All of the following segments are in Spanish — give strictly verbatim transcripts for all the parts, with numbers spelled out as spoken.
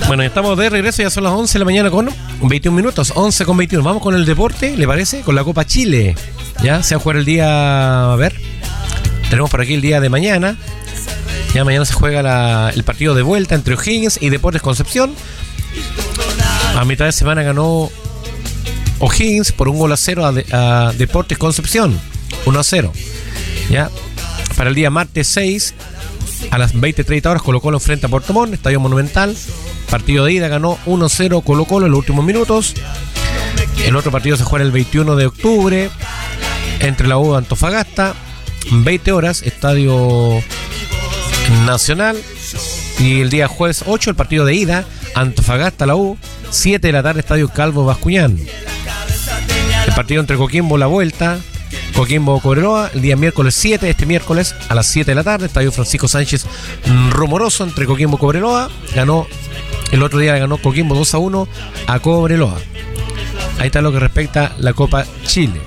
Bueno, estamos de regreso, ya son las once de la mañana con veintiún minutos, once con veintiuno. Vamos con el deporte, ¿le parece? Con la Copa Chile. Ya se va a jugar el día, a ver, tenemos por aquí el día de mañana. Ya mañana se juega la, el partido de vuelta entre O'Higgins y Deportes Concepción. A mitad de semana ganó O'Higgins por un gol a cero a, de, a Deportes Concepción, uno a cero. Ya, para el día martes seis a las veinte treinta horas Colo Colo enfrenta a Puerto Montt, Estadio Monumental. Partido de ida ganó uno a cero Colo Colo en los últimos minutos. El otro partido se juega el veintiuno de octubre entre la U de Antofagasta, veinte horas, Estadio Nacional. Y el día jueves ocho el partido de ida, Antofagasta la U, siete de la tarde, Estadio Calvo Bascuñán. El partido entre Coquimbo la vuelta, Coquimbo Cobreloa, el día miércoles siete, este miércoles a las siete de la tarde, Estadio Francisco Sánchez Rumoroso entre Coquimbo y Cobreloa. Ganó, el otro día ganó Coquimbo dos a uno a Cobreloa. Ahí está lo que respecta a la Copa Chile.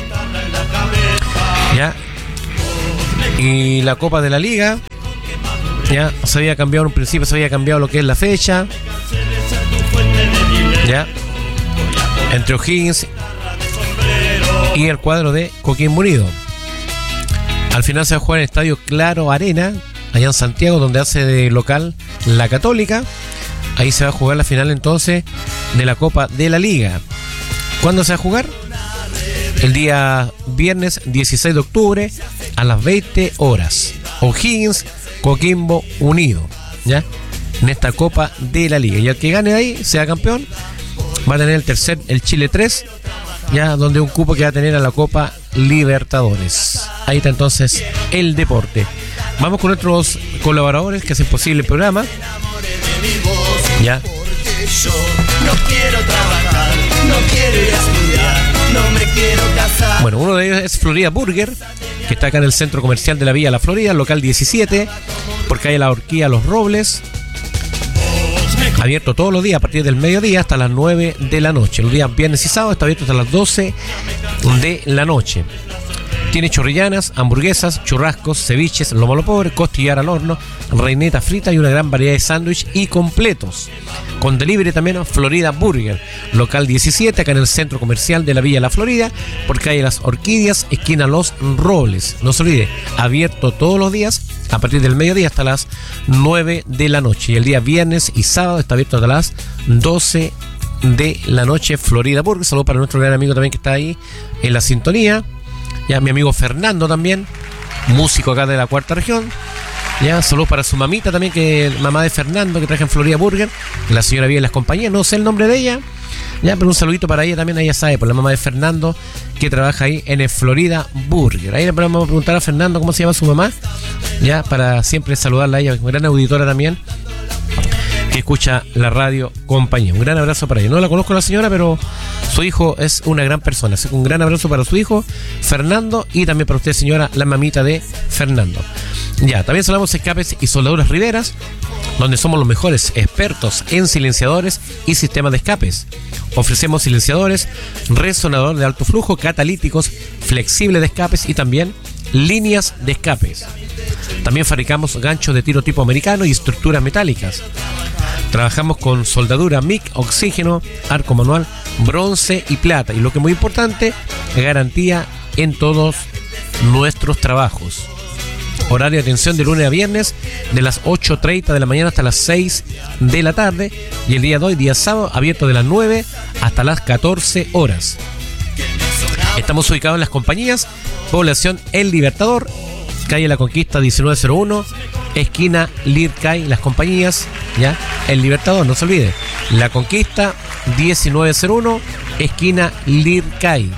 Ya. Y la Copa de la Liga, ya se había cambiado en un principio, se había cambiado lo que es la fecha. Ya. Entre O'Higgins y el cuadro de Coquimbo Unido. Al final se va a jugar en el Estadio Claro Arena, allá en Santiago, donde hace de local la Católica. Ahí se va a jugar la final entonces de la Copa de la Liga. ¿Cuándo se va a jugar? El día viernes dieciséis de octubre a las veinte horas. O'Higgins, Coquimbo Unido, ¿ya? En esta Copa de la Liga. Y el que gane ahí, sea campeón, va a tener el tercer, el Chile tres, ya, donde un cupo que va a tener a la Copa Libertadores. Ahí está entonces el deporte. Vamos con nuestros colaboradores que hacen posible el programa. Ya. Yo no quiero trabajar, no quiero ir a estudiar, no me quiero casar. Bueno, uno de ellos es Florida Burger, que está acá en el centro comercial de la Villa La Florida, local diecisiete, por calle La Horquilla Los Robles. Abierto todos los días a partir del mediodía hasta las nueve de la noche. Los días viernes y sábado está abierto hasta las doce de la noche. Tiene chorrillanas, hamburguesas, churrascos, ceviches, lomo a lo pobre, costillar al horno, reineta frita y una gran variedad de sándwich y completos. Con delivery también Florida Burger, local diecisiete, acá en el centro comercial de la Villa La Florida, por calle Las Orquídeas, esquina Los Robles. No se olvide, abierto todos los días a partir del mediodía hasta las nueve de la noche. Y el día viernes y sábado está abierto hasta las doce de la noche. Florida Burger. Saludos para nuestro gran amigo también que está ahí en la sintonía. Ya, mi amigo Fernando también, músico acá de la cuarta región. Ya, saludos para su mamita también, que mamá de Fernando, que trabaja en Florida Burger. La señora vive en las compañías, no sé el nombre de ella. Ya, pero un saludito para ella también, ella sabe, por la mamá de Fernando, que trabaja ahí en el Florida Burger. Ahí le vamos a preguntar a Fernando cómo se llama su mamá, ya, para siempre saludarla a ella, gran auditora también, que escucha la radio compañía. Un gran abrazo para ella. No la conozco a la señora, pero su hijo es una gran persona. Así que un gran abrazo para su hijo, Fernando, y también para usted, señora, la mamita de Fernando. Ya, también saludamos Escapes y Soldaduras Riveras, donde somos los mejores expertos en silenciadores y sistemas de escapes. Ofrecemos silenciadores, resonador de alto flujo, catalíticos, flexibles de escapes y también líneas de escapes. También fabricamos ganchos de tiro tipo americano y estructuras metálicas. Trabajamos con soldadura M I C, oxígeno, arco manual, bronce y plata. Y lo que es muy importante, garantía en todos nuestros trabajos. Horario de atención de lunes a viernes de las ocho treinta de la mañana hasta las seis de la tarde. Y el día de hoy, día sábado, abierto de las nueve hasta las catorce horas. Estamos ubicados en las compañías, población El Libertador, calle La Conquista diecinueve cero uno, esquina Lircay, las compañías, ya, El Libertador, no se olvide, La Conquista diecinueve cero uno, esquina Lircay.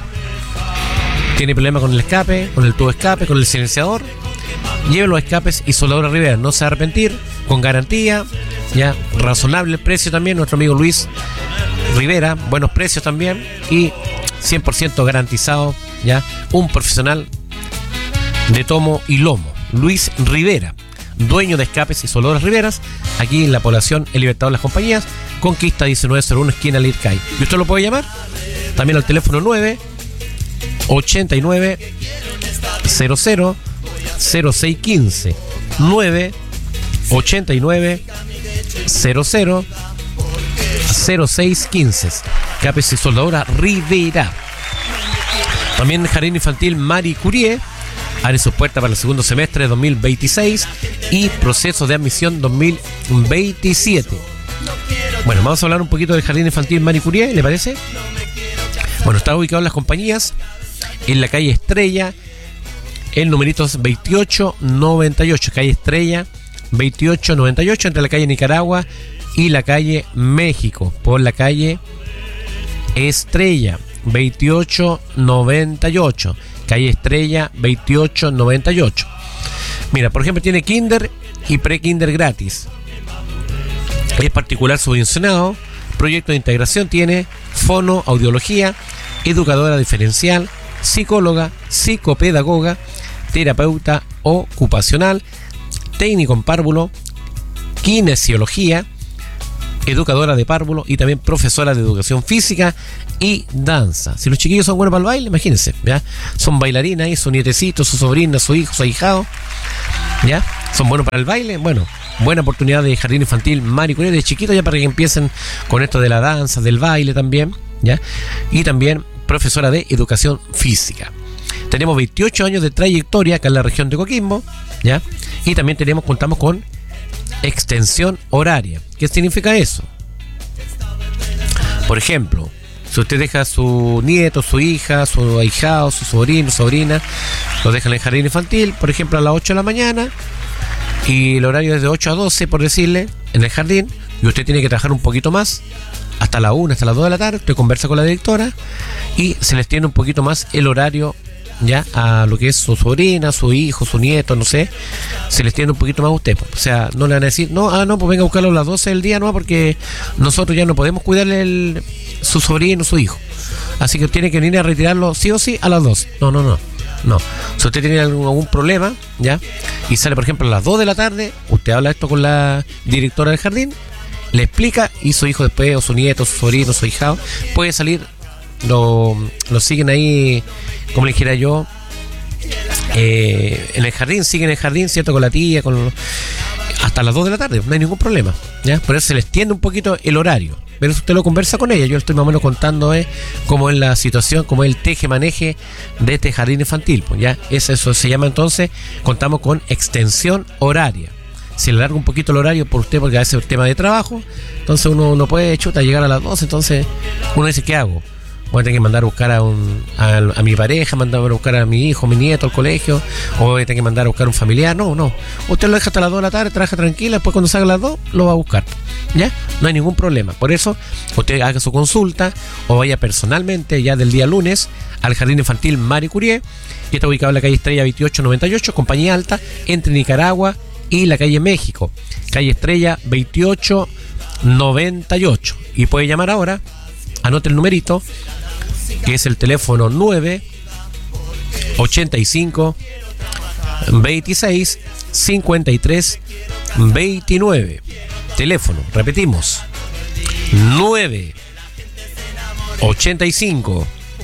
Tiene problema con el escape, con el tubo escape, con el silenciador, lleve los escapes y Soldadura Rivera, no se va a arrepentir, con garantía, ya, razonable el precio también, nuestro amigo Luis Rivera, buenos precios también y cien por ciento garantizado, ya, un profesional de tomo y lomo. Luis Rivera, dueño de Escapes y Soldaduras Riveras, aquí en la población El Libertador de las Compañías, Conquista diecinueve cero uno, esquina Lircay. Y usted lo puede llamar también al teléfono nueve ochenta y nueve cero cero cero seis quince, nueve ochenta y nueve cero cero cero seis quince. Capes y Soldadora Rivera. También Jardín Infantil Marie Curie abre sus puertas para el segundo semestre de dos mil veintiséis y proceso de admisión dos mil veintisiete. Bueno, vamos a hablar un poquito del Jardín Infantil Marie Curie, ¿le parece? Bueno, está ubicado en Las Compañías, en la calle Estrella, el numerito es veintiocho noventa y ocho, calle Estrella veintiocho noventa y ocho, entre la calle Nicaragua y la calle México, por la calle Estrella veintiocho noventa y ocho, calle Estrella veintiocho noventa y ocho. Mira, por ejemplo, tiene kinder y pre-kinder gratis. Es particular subvencionado. Proyecto de integración tiene fono, audiología, educadora diferencial, psicóloga, psicopedagoga, terapeuta ocupacional, técnico en párvulo, kinesiología, educadora de párvulo y también profesora de educación física y danza. Si los chiquillos son buenos para el baile, imagínense, ¿ya? Son bailarinas y su nietecito, su sobrina, su hijo, su ahijado, ¿ya? Son buenos para el baile, bueno, buena oportunidad de Jardín Infantil Marie Curie de chiquito, ya para que empiecen con esto de la danza, del baile también, ¿ya? Y también profesora de educación física. Tenemos veintiocho años de trayectoria acá en la región de Coquimbo, ¿ya? Y también tenemos, contamos con extensión horaria. ¿Qué significa eso? Por ejemplo, si usted deja a su nieto, su hija, su ahijado, su sobrino, sobrina, lo dejan en el jardín infantil, por ejemplo, a las ocho de la mañana, y el horario es de ocho a doce, por decirle, en el jardín, y usted tiene que trabajar un poquito más, hasta la una, hasta las dos de la tarde, usted conversa con la directora, y se les tiene un poquito más el horario, ya, a lo que es su sobrina, su hijo, su nieto, no sé, se les tiene un poquito más a usted, o sea, no le van a decir, no, ah, no, pues venga a buscarlo a las doce del día, no, porque nosotros ya no podemos cuidarle el, su sobrino, su hijo, así que tiene que venir a retirarlo sí o sí a las doce, no, no, no, no, si usted tiene algún, algún problema, ya, y sale por ejemplo a las dos de la tarde, usted habla esto con la directora del jardín, le explica, y su hijo después, o su nieto, su sobrino, su hijado, puede salir, lo, lo siguen ahí, como le dijera yo, eh, en el jardín, siguen en el jardín, ¿cierto? Con la tía, con hasta las dos de la tarde, no hay ningún problema, ¿ya? Por eso se les extiende un poquito el horario, pero usted lo conversa con ella, yo le estoy más o menos contando eh, cómo es la situación, cómo es el teje-maneje de este jardín infantil, pues ya, eso, eso se llama entonces, contamos con extensión horaria. Se le alarga un poquito el horario por usted, porque a veces es el tema de trabajo, entonces uno no puede, chuta, llegar a las doce, entonces uno dice, ¿qué hago? Voy a tener que mandar a buscar a, un, a, a mi pareja, mandar a buscar a mi hijo, mi nieto al colegio, o voy a tener que mandar a buscar a un familiar. No, no. Usted lo deja hasta las dos de la tarde, trabaja tranquila, después cuando salga a las dos, lo va a buscar. ¿Ya? No hay ningún problema. Por eso, usted haga su consulta o vaya personalmente ya del día lunes al Jardín Infantil Marie Curie, que está ubicado en la calle Estrella veintiocho noventa y ocho, Compañía Alta, entre Nicaragua y la calle México. Calle Estrella veintiocho noventa y ocho. Y puede llamar ahora, anote el numerito, que es el teléfono nueve ochenta y cinco veintiséis cincuenta y tres veintinueve. Teléfono, repetimos, nueve ochenta y cinco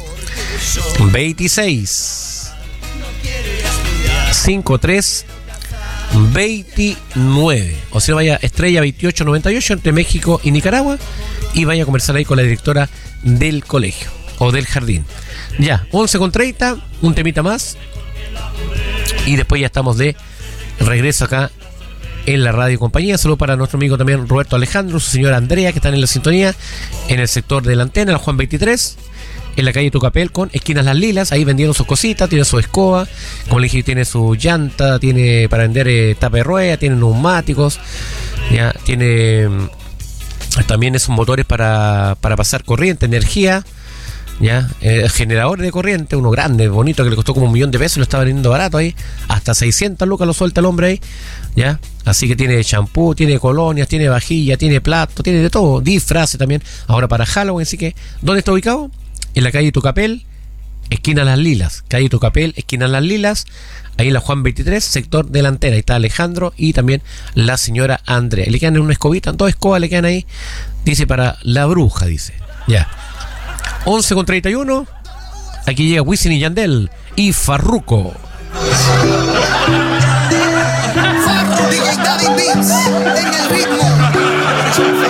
veintiséis cincuenta y tres veintinueve. O sea, vaya Estrella veintiocho noventa y ocho entre México y Nicaragua y vaya a conversar ahí con la directora del colegio o del jardín. Ya, once con treinta, un temita más y después ya estamos de regreso acá en la radio compañía. Saludos para nuestro amigo también Roberto Alejandro, su señora Andrea, que están en la sintonía en el sector de la antena, la Juan veintitrés, en la calle Tucapel con esquinas Las Lilas, ahí vendiendo sus cositas, tiene su escoba, como le dije, tiene su llanta, tiene para vender eh, tapa de rueda, tiene neumáticos, ya, tiene también esos motores para, para pasar corriente, energía, ya, eh, generador de corriente, uno grande, bonito, que le costó como un millón de pesos, lo estaba vendiendo barato ahí, hasta seiscientas lucas lo suelta el hombre ahí, ya, así que tiene champú, tiene colonias, tiene vajilla, tiene plato, tiene de todo, disfraces también, ahora para Halloween. Así que, ¿dónde está ubicado? En la calle Tucapel, esquina Las Lilas, calle Tucapel, esquina Las Lilas, ahí en la Juan veintitrés, sector delantera. Ahí está Alejandro y también la señora Andrea. Le quedan en una escobita, dos escobas le quedan ahí, dice para la bruja, dice, ya. once con treinta y uno, aquí llega Wisin y Yandel y Farruko. Farruko y Daddy Beats en el ritmo.